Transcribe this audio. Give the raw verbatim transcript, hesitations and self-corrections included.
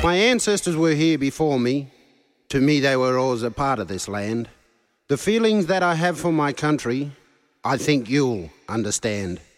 My ancestors were here before me. To me, they were always a part of this land. The feelings that I have for my country, I think you'll understand.